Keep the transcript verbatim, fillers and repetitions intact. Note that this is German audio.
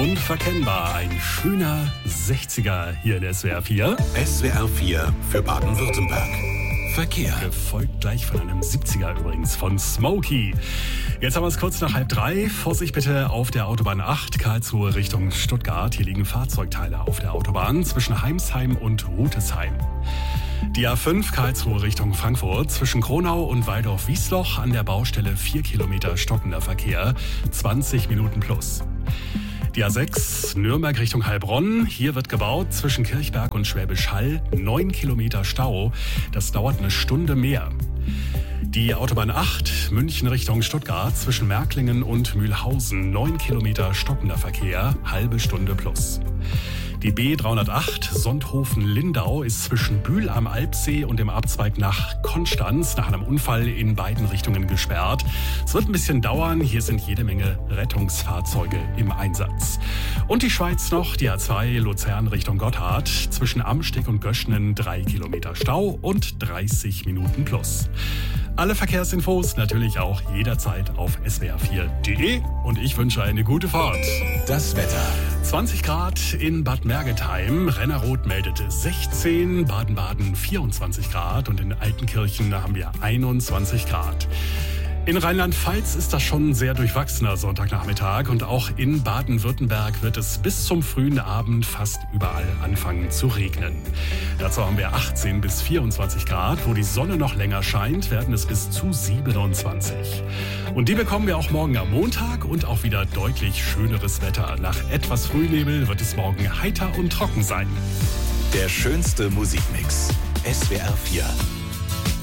unverkennbar. Ein schöner sechziger hier in S W R vier. S W R vier für Baden-Württemberg. Verkehr. Gefolgt gleich von einem siebziger übrigens, von Smokey. Jetzt haben wir es kurz nach halb drei. Vorsicht bitte auf der Autobahn acht, Karlsruhe Richtung Stuttgart. Hier liegen Fahrzeugteile auf der Autobahn zwischen Heimsheim und Rutesheim. Die A fünf Karlsruhe Richtung Frankfurt zwischen Kronau und Waldorf-Wiesloch an der Baustelle vier Kilometer stockender Verkehr, zwanzig Minuten plus. Die A sechs Nürnberg Richtung Heilbronn. Hier wird gebaut zwischen Kirchberg und Schwäbisch Hall. neun Kilometer Stau. Das dauert eine Stunde mehr. Die Autobahn acht München Richtung Stuttgart zwischen Märklingen und Mühlhausen. neun Kilometer stockender Verkehr. Halbe Stunde plus. Die B dreihundertacht Sonthofen-Lindau ist zwischen Bühl am Alpsee und dem Abzweig nach Konstanz nach einem Unfall in beiden Richtungen gesperrt. Es wird ein bisschen dauern. Hier sind jede Menge Rettungsfahrzeuge im Einsatz. Und die Schweiz noch, die A zwei Luzern Richtung Gotthard. Zwischen Amsteg und Göschnen drei Kilometer Stau und dreißig Minuten plus. Alle Verkehrsinfos natürlich auch jederzeit auf S W R vier Punkt de und ich wünsche eine gute Fahrt. Das Wetter. zwanzig Grad in Bad Mergentheim, Rennerod meldete sechzehn, Baden-Baden vierundzwanzig Grad und in Altenkirchen haben wir einundzwanzig Grad. In Rheinland-Pfalz ist das schon ein sehr durchwachsener Sonntagnachmittag und auch in Baden-Württemberg wird es bis zum frühen Abend fast überall anfangen zu regnen. Dazu haben wir achtzehn bis vierundzwanzig Grad. Wo die Sonne noch länger scheint, werden es bis zu siebenundzwanzig. Und die bekommen wir auch morgen am Montag und auch wieder deutlich schöneres Wetter. Nach etwas Frühnebel wird es morgen heiter und trocken sein. Der schönste Musikmix. S W R vier.